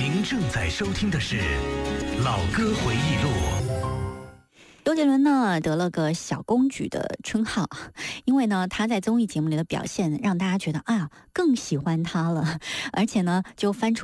您正在收听的是《老歌回忆录》。 周杰伦呢得了个小公举的称号，因为呢他在综艺节目里的表现让大家觉得更喜欢他了，而且呢就翻出